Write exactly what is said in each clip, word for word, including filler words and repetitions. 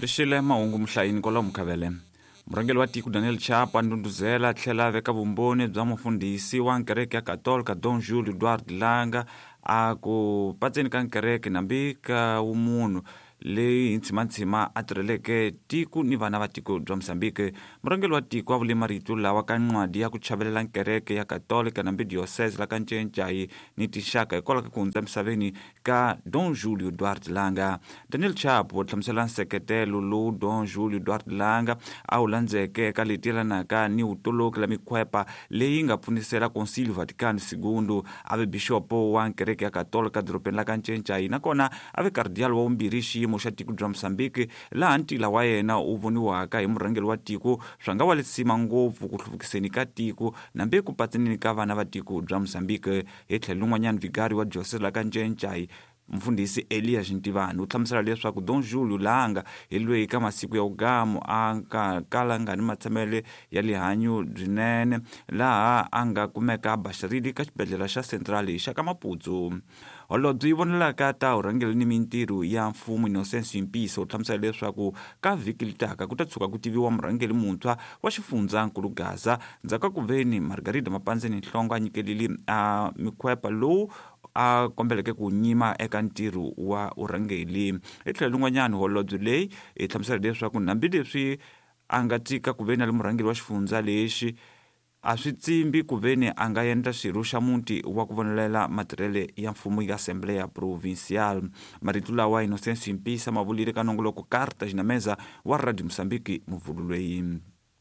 Rishile mahungu mhlayini kwalomu Mkhavele. Murhangeri wa tiko Daniel Chapo andunduzela athlela veka vumboni bya mufundhisi wa nkereke ya Katolika Dom Júlio Duarte Langa a ku patseni ka nkereke nambi ka wumunhu leyi ntshima-ntshima a tirheleke tiko ni vana va tiko bya Mozambique. Murhangeri wa tiko wa vule marito lawa ka ncwadi ya ku chavelela nkereke ya Katolika nambi diocese la ka Ncencayi ni tinxaka hikwalaho ka ku hundza emisaveni ka Dom Júlio Duarte Langa. Daniel Chapo u hlamusela nseketelo lowu Dom Júlio Duarte Langa a wu landzeke eka leti yelanaka ni vutoloki la mikhwepa leyi nga pfunisela Concílio Vaticano segundo ave bishopo wa nkereke ya Katolika doropeni la ka Ncencayi nakona ave kardinal wa vumbirhi xiyimo xa tiko bya Mozambique laha ntila wa yena wu voniwaka hi murhangeri wa tiko swa nga wa lesima ngopfu ku hluvukiseni ka tiko nambe ku patseneni ka vana va tiko bya Mozambique. Hi tlhelo lun'wanyana vigari wa diocese la ka Ncencayi mfundhisi Elias Ntivani u hlamusela leswaku Dom Júlio Langa hi lweyi ka masiku ya ugamu a nga kala nga ni matshamele ya lihanyo byinene laha a nga kumeka baxarili ka xibedhlele xa Central xa ka Maputsu. Holobye yi vonelaka ta urhangeli ni mintirho ya mfumo Innocence Mpisa u hlamusela leswaku ka vhiki litaka ku ta tshuka ku tiviwa murhangeri muntshwa wa xifundzankulu Gaza ndzhaku ka ku veni Margarida Mapandzeni Nhlongo a nyikeleli a mikhwepa lowu a kombeleke ku nyima eka ntirho wa urhangeli. Hi tlhelo lun'wanyana holobye leyi hi hlamusela leswaku nambi leswi a nga tika ku veni ali murhangeri wa xifundza lexi a swi tsimbi ku veni a nga endla swirho xa muti wa ku vonelela matirhele ya mfumo ya Assembleya Provincial. Marito lawa Innocence Mpisa ma vulile ka nongoloko Carta Xinameza wa Radio Mozambique muvhulu lweyi.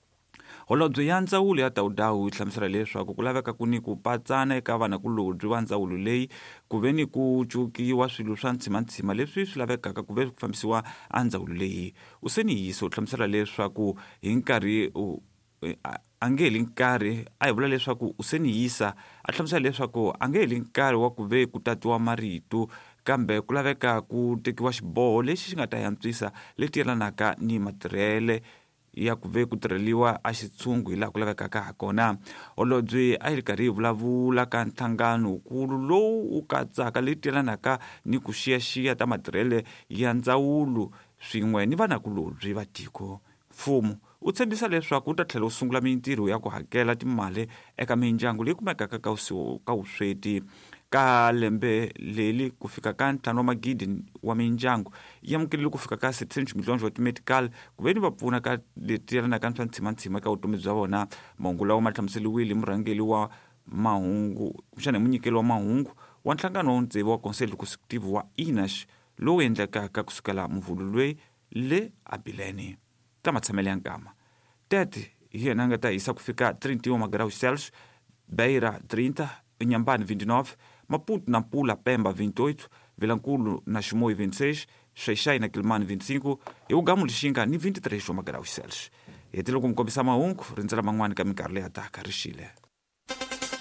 Holobye ya ndzawulo ya Tawudawu yi hlamusela leswaku ku laveka ku ni ku patsana eka vanakulobye va ndzawulo leyi ku veni ku cukiwa swilo swa ntshima-ntshima leswi swi lavekaka ku veni ku fambisiwa a ndzawulo leyi. Useniyiso u hlamusela leswaku hi nkarhi a nge heli nkarhi a hi vula leswaku Useniyisa a hlamusela leswaku a nge heli nkarhi wa ku ve ku tatiwa marito kambe ku laveka ku tekiwa xiboho lexi xi nga ta yantswisa leti yelanaka ni matirhele ya ku ve ku tirheliwa a xitshungu hi laha ku lavekaka ha kona. Holobye a hi ri karhi hi vulavula ka nhlangano wukulu lowu wu katsaka leti yelanaka ni ku xiyaxiya ta matirhele ya ndzawulo swin'we ni vanakulobye va tiko. Mfumo u tshembisa leswaku u ta tlhela u sungula mintirho ya ku hakela timali eka mindyangu leyi kumekaka ka ka vusweti. Ka lembe leli ku fika ka ntlhanu wa magidi wa mindyangu yi amukelile ku fika ka sixty miliyoni wa timedical ku veni va pfuna ka leti yelanaka ni swa ntshima-ntshima eka vutomi bya vona. Mahungu lawa ma hlamuseliwile murhangeli wa mahungu xana hi munyikeli wa mahungu wa nhlangano wa ntsevu wa Conselho Consultivo wa I N A S lowu endlekaka kusukela muvhulu lweyi le Abilene ka matshamelo ya nkama. Tete hi yena nga ta hisa ku fika thirty-one magraus Celsius, Beira thirty, Inhambane twenty-nine, Maputo na Pula Pemba twenty-eight, Vilankulu na Chimoio twenty-six, Xai-Xai na Quilimane twenty-five, hi Ugamu Lixinga ni twenty-three magraus Celsius. Hi hetile ku mi kombisa mahungu rindzela man'wani ka minkarhi leyi taka rixile.